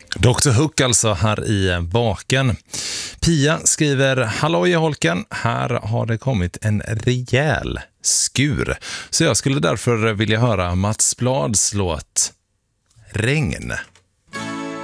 Dr. Hook alltså här i baken. Pia skriver: halloj i holken, här har det kommit en rejäl skur. Så jag skulle därför vilja höra Mats Blads låt Regn.